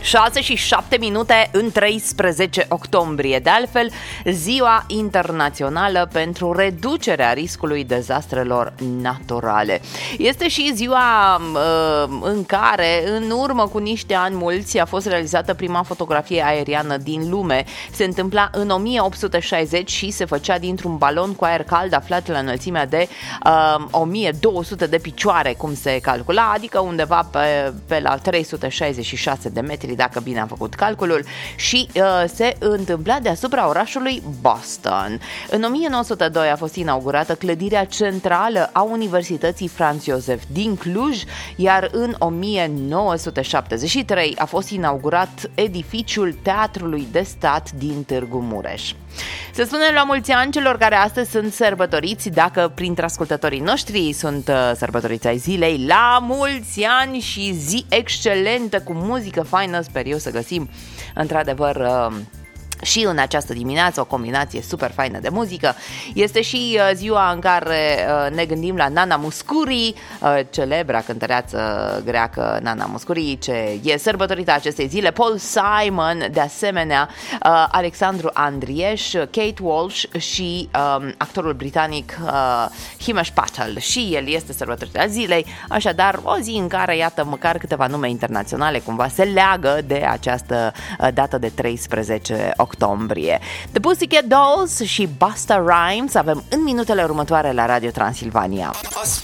6:07 în 13 octombrie. De altfel, ziua internațională pentru reducerea riscului dezastrelor naturale. Este și ziua în care, în urmă cu niște ani mulți, a fost realizată prima fotografie aeriană din lume. Se întâmpla în 1860 și se făcea dintr-un balon cu aer cald aflat la înălțimea de 1200 de picioare, cum se calcula, adică undeva pe la 366 de metri, dacă bine am făcut calculul, și se întâmpla deasupra orașului Boston. În 1902 a fost inaugurată clădirea centrală a Universității Franz Josef din Cluj, iar în 1973 a fost inaugurat edificiul Teatrului de Stat din Târgu Mureș. Să spunem la mulți ani celor care astăzi sunt sărbătoriți, dacă printre ascultătorii noștri sunt sărbătoriți ai zilei. La mulți ani și zi excelentă, cu muzică faină. Sper eu să găsim într-adevăr și în această dimineață o combinație super faină de muzică. Este și ziua în care ne gândim la Nana Mouskouri, celebra cântăreață greacă Nana Mouskouri, ce e sărbătorită acestei zile. Paul Simon, de asemenea, Alexandru Andrieș, Kate Walsh și actorul britanic Himesh Patel, și el este sărbătorită zilei. Așadar, o zi în care, iată, măcar câteva nume internaționale cumva se leagă de această dată de 13 octombrie. The Pussycat Dolls și Busta Rhymes avem în minutele următoare la Radio Transilvania.